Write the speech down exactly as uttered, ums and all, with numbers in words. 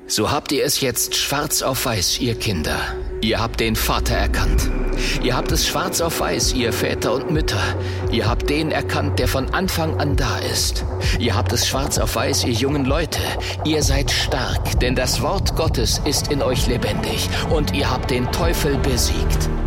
So habt ihr es jetzt schwarz auf weiß, ihr Kinder. Ihr habt den Vater erkannt. Ihr habt es schwarz auf weiß, ihr Väter und Mütter. Ihr habt den erkannt, der von Anfang an da ist. Ihr habt es schwarz auf weiß, ihr jungen Leute. Ihr seid stark, denn das Wort Gottes ist in euch lebendig. Und ihr habt den Teufel besiegt.